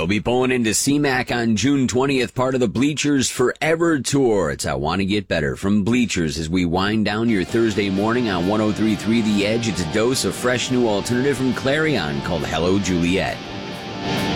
They'll be pulling into CMAC on June 20th, part of the Bleachers Forever Tour. It's I Want to Get Better from Bleachers as we wind down your Thursday morning on 103.3 The Edge. It's a dose of fresh new alternative from Clarion called Hello Juliet.